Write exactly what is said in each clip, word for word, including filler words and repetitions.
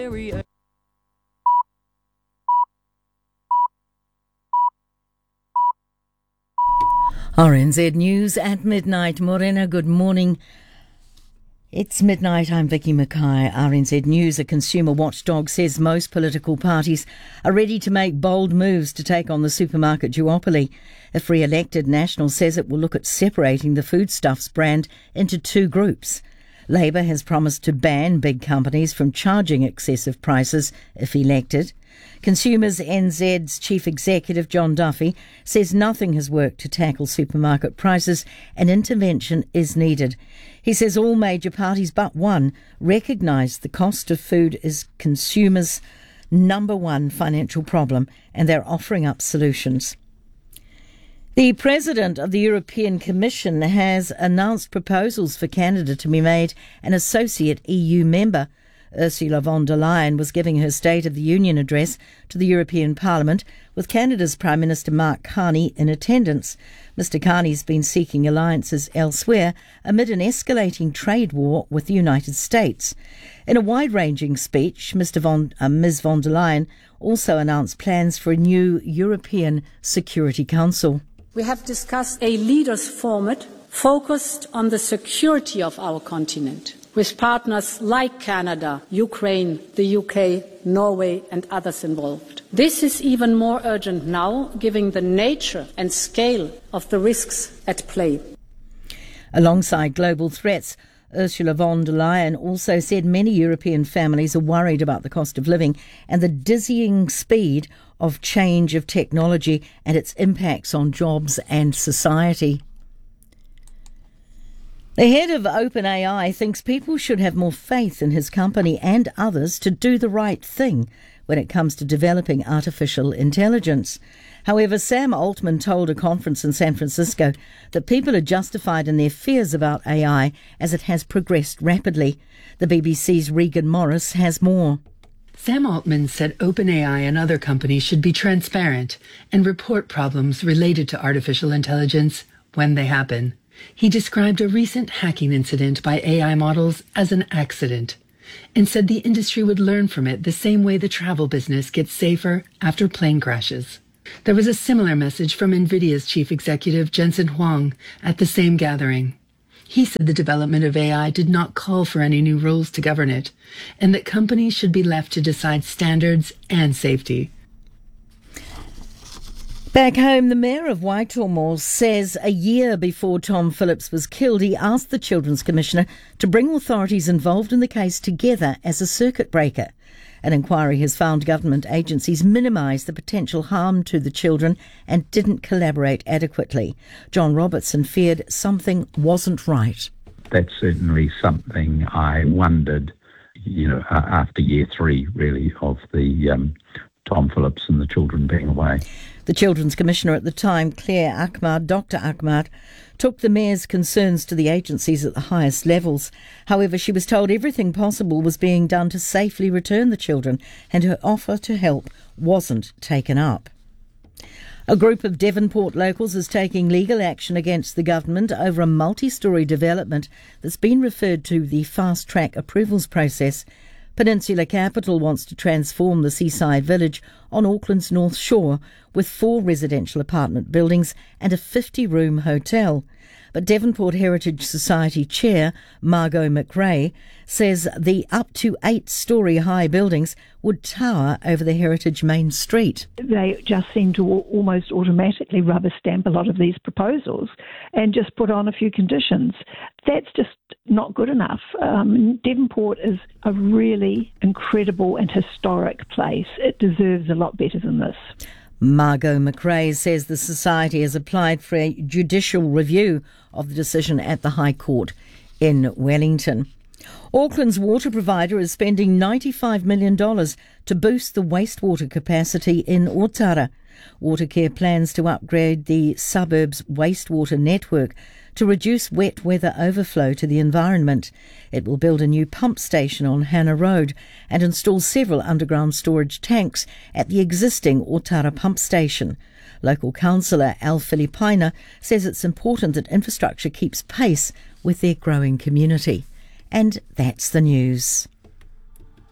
R N Z News at midnight. Morena, good morning. It's midnight. I'm Vicky Mackay. R N Z News. A consumer watchdog says most political parties are ready to make bold moves to take on the supermarket duopoly. If re-elected, National says it will look at separating the foodstuffs brand into two groups. Labour has promised to ban big companies from charging excessive prices if elected. Consumers N Z's chief executive John Duffy says nothing has worked to tackle supermarket prices and intervention is needed. He says all major parties but one recognise the cost of food is consumers' number one financial problem and they're offering up solutions. The President of the European Commission has announced proposals for Canada to be made an associate E U member. Ursula von der Leyen was giving her State of the Union address to the European Parliament with Canada's Prime Minister Mark Carney in attendance. Mister Carney's been seeking alliances elsewhere amid an escalating trade war with the United States. In a wide-ranging speech, Mister Von, uh, Miz von der Leyen also announced plans for a new European Security Council. We have discussed a leaders' format focused on the security of our continent, with partners like Canada, Ukraine, the U K, Norway and others involved. This is even more urgent now, given the nature and scale of the risks at play. Alongside global threats, Ursula von der Leyen also said many European families are worried about the cost of living and the dizzying speed of change of technology and its impacts on jobs and society. The head of OpenAI thinks people should have more faith in his company and others to do the right thing when it comes to developing artificial intelligence. However, Sam Altman told a conference in San Francisco that people are justified in their fears about A I as it has progressed rapidly. The B B C's Regan Morris has more. Sam Altman said OpenAI and other companies should be transparent and report problems related to artificial intelligence when they happen. He described a recent hacking incident by A I models as an accident and said the industry would learn from it the same way the travel business gets safer after plane crashes. There was a similar message from NVIDIA's chief executive Jensen Huang at the same gathering. He said the development of A I did not call for any new rules to govern it, and that companies should be left to decide standards and safety. Back home, the mayor of Waitomo says a year before Tom Phillips was killed, he asked the Children's Commissioner to bring authorities involved in the case together as a circuit breaker. An inquiry has found government agencies minimised the potential harm to the children and didn't collaborate adequately. John Robertson feared something wasn't right. That's certainly something I wondered, you know, uh, after year three, really, of the um, Tom Phillips and the children being away. The Children's Commissioner at the time, Claire Ahmad, Doctor Ahmad, took the Mayor's concerns to the agencies at the highest levels. However, she was told everything possible was being done to safely return the children, and her offer to help wasn't taken up. A group of Devonport locals is taking legal action against the government over a multi-storey development that's been referred to the fast-track approvals process. Peninsula Capital wants to transform the seaside village on Auckland's North Shore with four residential apartment buildings and a fifty-room hotel. But Devonport Heritage Society Chair Margot McRae says the up to eight-storey high buildings would tower over the Heritage Main Street. They just seem to almost automatically rubber stamp a lot of these proposals and just put on a few conditions. That's just not good enough. Um, Devonport is a really incredible and historic place. It deserves a lot better than this. Margot McRae says the Society has applied for a judicial review of the decision at the High Court in Wellington. Auckland's water provider is spending ninety-five million dollars to boost the wastewater capacity in Otara. Watercare plans to upgrade the suburb's wastewater network to reduce wet weather overflow to the environment. It will build a new pump station on Hannah Road and install several underground storage tanks at the existing Otara pump station. Local councillor Al Filipaina says it's important that infrastructure keeps pace with their growing community. And that's the news.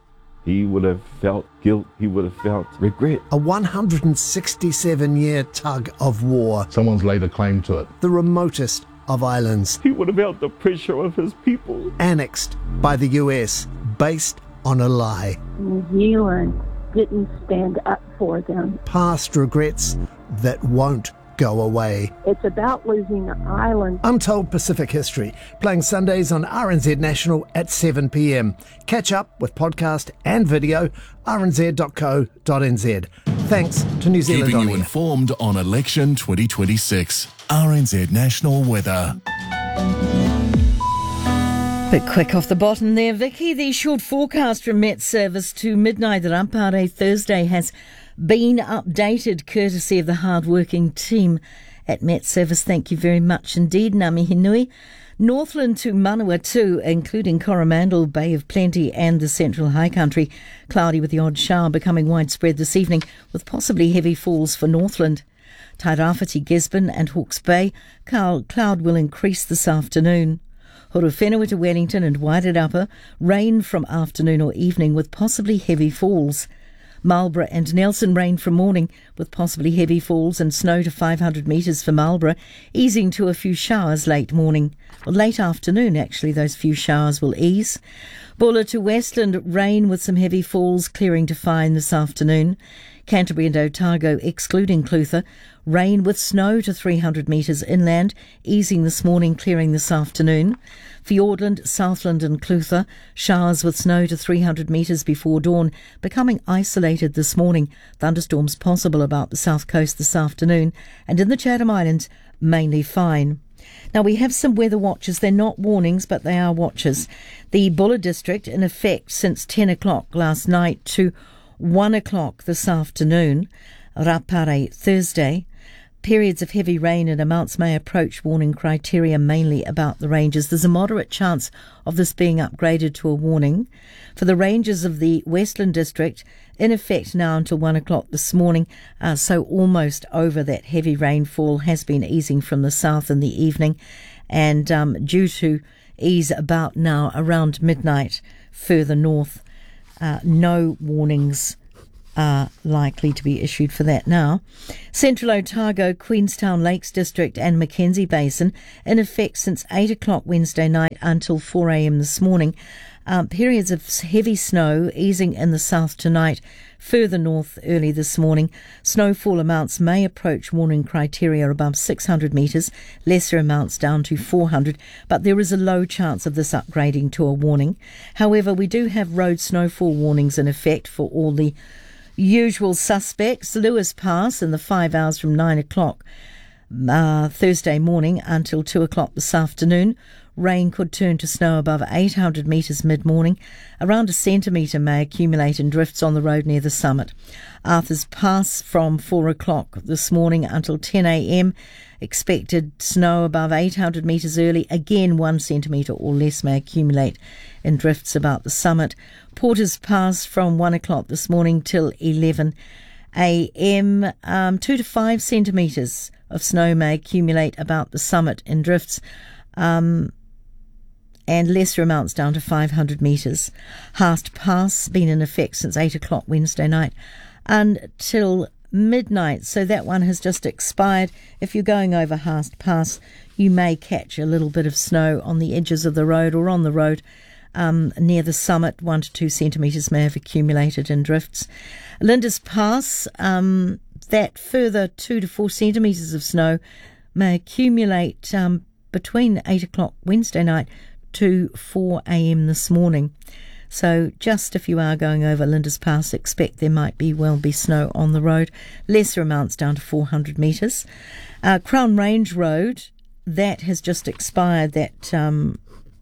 He would have felt guilt. He would have felt regret. A one hundred sixty-seven year tug of war. Someone's laid a claim to it. The remotest of islands. He would have felt the pressure of his people. Annexed by the U S, based on a lie. New Zealand didn't stand up for them. Past regrets that won't go away. It's about losing the island. Untold Pacific History, playing Sundays on R N Z National at seven p m. Catch up with podcast and video, r n z dot co dot n z. Thanks to New Zealand Keeping On you Air. informed on election twenty twenty-six. R N Z National Weather. Bit quick off the bottom there, Vicky. The short forecast from Met Service to midnight at Rapare Thursday has been updated courtesy of the hard-working team at Met Service. Thank you very much indeed, Ngā mihi nui. Northland to Manawatu, including Coromandel, Bay of Plenty and the Central High Country. Cloudy with the odd shower becoming widespread this evening with possibly heavy falls for Northland. Tairāwhiti, Gisborne and Hawke's Bay, cloud will increase this afternoon. Horowhenua to Wellington and Wairarapa, rain from afternoon or evening with possibly heavy falls. Marlborough and Nelson, rain from morning with possibly heavy falls and snow to five hundred metres for Marlborough, easing to a few showers late morning. Well, late afternoon, actually, those few showers will ease. Buller to Westland, rain with some heavy falls, clearing to fine this afternoon. Canterbury and Otago, excluding Clutha, rain with snow to three hundred metres inland, easing this morning, clearing this afternoon. Fiordland, Southland and Clutha, showers with snow to three hundred metres before dawn, becoming isolated this morning. Thunderstorms possible about the south coast this afternoon, and in the Chatham Islands, mainly fine. Now, we have some weather watches. They're not warnings, but they are watches. The Buller District, in effect since ten o'clock last night to one o'clock this afternoon, Rapare Thursday. Periods of heavy rain and amounts may approach warning criteria, mainly about the ranges. There's a moderate chance of this being upgraded to a warning. For the ranges of the Westland District, in effect now until one o'clock this morning, uh, so almost over. That heavy rainfall has been easing from the south in the evening and um, due to ease about now around midnight further north. Uh, no warnings are likely to be issued for that now. Central Otago, Queenstown Lakes District and Mackenzie Basin in effect since eight o'clock Wednesday night until four a m this morning. Um, periods of heavy snow easing in the south tonight, further north early this morning. Snowfall amounts may approach warning criteria above six hundred metres, lesser amounts down to four hundred, but there is a low chance of this upgrading to a warning. However, we do have road snowfall warnings in effect for all the usual suspects. Lewis Pass in the five hours from nine o'clock uh, Thursday morning until two o'clock this afternoon. Rain could turn to snow above eight hundred metres mid-morning. Around a centimetre may accumulate in drifts on the road near the summit. Arthur's Pass from four o'clock this morning until ten a m Expected snow above eight hundred metres early. Again, one centimetre or less may accumulate in drifts about the summit. Porter's Pass from one o'clock this morning till eleven a m Um, two to five centimetres of snow may accumulate about the summit in drifts. Um, and lesser amounts down to five hundred metres. Haast Pass been in effect since eight o'clock Wednesday night until midnight, so that one has just expired. If you're going over Haast Pass, you may catch a little bit of snow on the edges of the road or on the road um, near the summit. One to two centimetres may have accumulated in drifts. Linda's Pass, um, that further two to four centimetres of snow may accumulate um, between eight o'clock Wednesday night to four a m this morning. So just if you are going over Linda's Pass, expect there might be well be snow on the road. Lesser amounts down to four hundred metres. Uh, Crown Range Road, that has just expired, that um,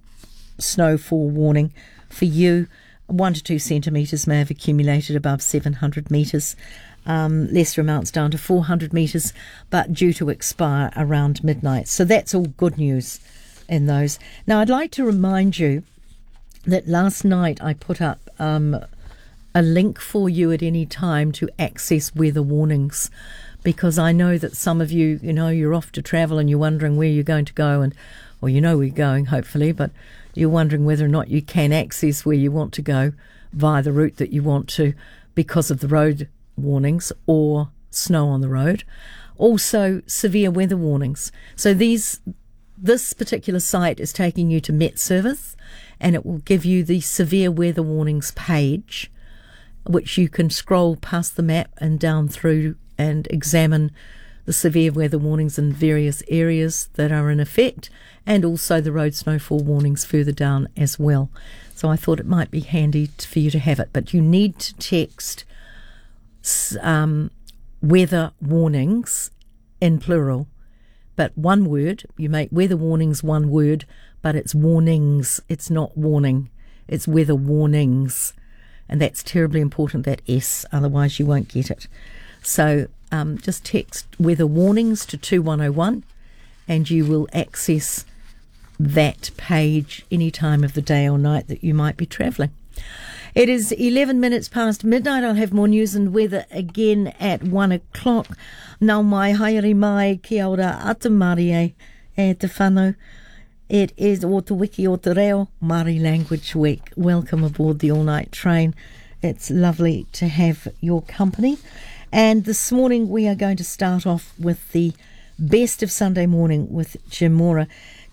snowfall warning for you. One to two centimetres may have accumulated above seven hundred metres. Um, lesser amounts down to four hundred metres, but due to expire around midnight. So that's all good news in those. Now, I'd like to remind you that last night I put up um, a link for you at any time to access weather warnings, because I know that some of you, you know, you're off to travel and you're wondering where you're going to go, and or you know where you're going, hopefully, but you're wondering whether or not you can access where you want to go via the route that you want to because of the road warnings or snow on the road. Also, severe weather warnings. So these, this particular site is taking you to Met Service, and it will give you the severe weather warnings page, which you can scroll past the map and down through and examine the severe weather warnings in various areas that are in effect, and also the road snowfall warnings further down as well. So I thought it might be handy for you to have it. But you need to text um, weather warnings in plural, but one word. You make weather warnings one word, but it's warnings. It's not warning. It's weather warnings. And that's terribly important, that S, otherwise you won't get it. So um, just text weather warnings to two one oh one and you will access that page any time of the day or night that you might be travelling. It is eleven minutes past midnight. I'll have more news and weather again at one o'clock. Nau mai, haere mai, kia ora, atu Māori e te whānau. It is o te wiki o te reo, Māori Language Week. Welcome aboard the all-night train. It's lovely to have your company. And this morning we are going to start off with the best of Sunday morning with Jim Mora.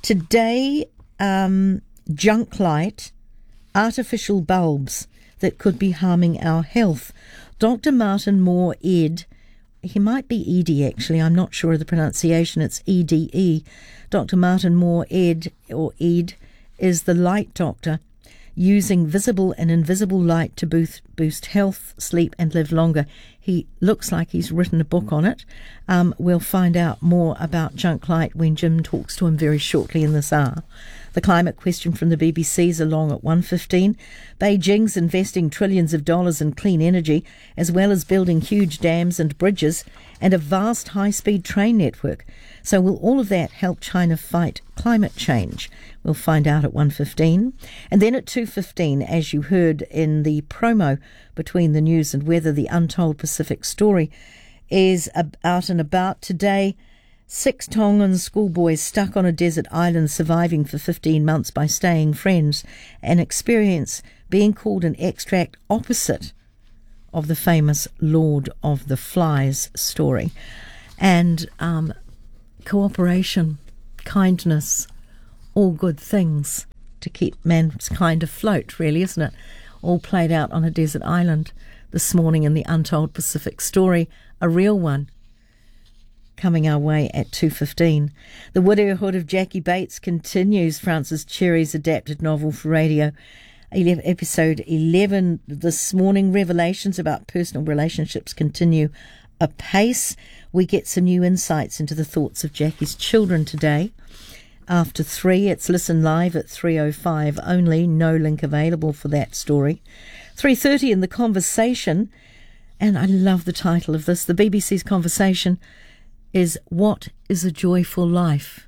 Today, um, junk light, artificial bulbs that could be harming our health. Doctor Martin Moore Ed, he might be Edie actually, I'm not sure of the pronunciation, it's E D E. Doctor Martin Moore Ed, or Ed, is the light doctor, using visible and invisible light to boost, boost health, sleep and live longer. He looks like he's written a book on it. Um, we'll find out more about junk light when Jim talks to him very shortly in this hour. The climate question from the B B C is along at one fifteen. Beijing's investing trillions of dollars in clean energy, as well as building huge dams and bridges and a vast high-speed train network. So will all of that help China fight climate change? We'll find out at one fifteen. And then at two fifteen, as you heard in the promo between the news and weather, the Untold Pacific story is out and about today. Six Tongan schoolboys stuck on a desert island, surviving for fifteen months by staying friends, an experience being called an extract opposite of the famous Lord of the Flies story. And um, cooperation, kindness, all good things to keep mankind afloat, really, isn't it? All played out on a desert island this morning in the Untold Pacific story, a real one, coming our way at two fifteen. The Widowhood of Jackie Bates continues, Francis Cherry's adapted novel for radio. Episode eleven this morning, revelations about personal relationships continue apace. We get some new insights into the thoughts of Jackie's children today. After three, it's Listen Live at three oh five only, no link available for that story. three thirty in The Conversation, and I love the title of this, the B B C's Conversation, is What is a Joyful Life?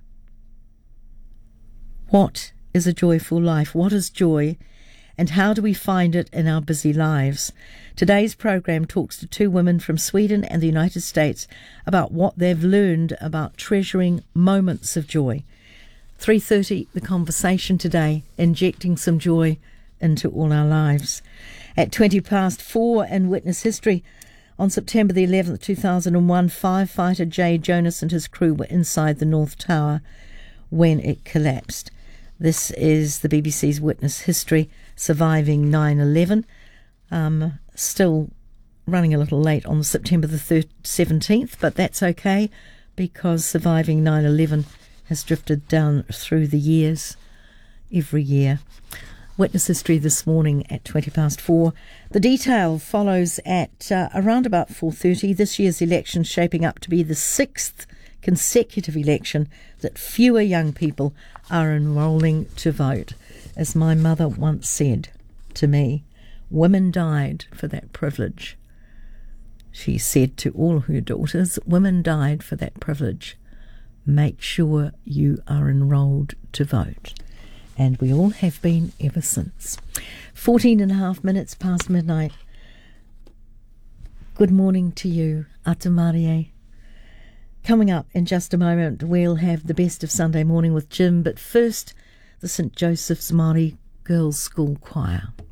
What is a joyful life? What is joy? And how do we find it in our busy lives? Today's program talks to two women from Sweden and the United States about what they've learned about treasuring moments of joy. three thirty, The Conversation today, injecting some joy into all our lives. At twenty past four in Witness History, on September the eleventh, two thousand one, firefighter Jay Jonas and his crew were inside the North Tower when it collapsed. This is the B B C's Witness History, surviving nine eleven. Um, still running a little late on September the seventeenth, but that's okay because surviving nine eleven has drifted down through the years, every year. Witness History this morning at twenty past four. The detail follows at uh, around about four thirty. This year's election shaping up to be the sixth consecutive election that fewer young people are enrolling to vote. As my mother once said to me, women died for that privilege. She said to all her daughters, women died for that privilege. Make sure you are enrolled to vote. And we all have been ever since. Fourteen and a half minutes past midnight. Good morning to you, atu Māori. Coming up in just a moment, we'll have the best of Sunday morning with Jim, but first, the Saint Joseph's Māori Girls' School Choir.